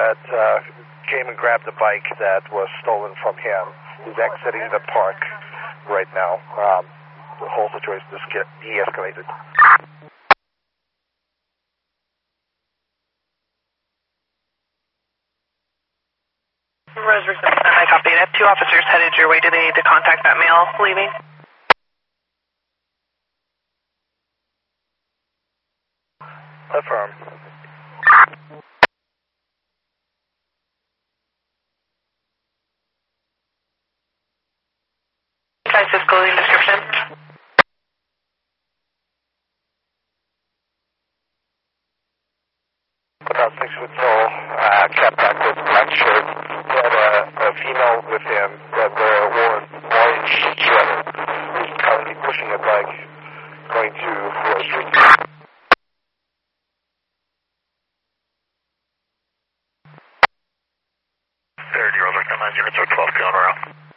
that came and grabbed the bike that was stolen from him. He's exiting the park right now. The whole situation is de-escalated. Rose Reception, I copy. I have 2 officers headed your way. Do they need to contact that male leaving? Affirm. Guy's clothing description. About 6 foot tall, cap backwards, black shirt. He had a female with him that wore an orange sweater. He's currently pushing a bike going to Rose Street. 30-year-old, 9-0-12, going around.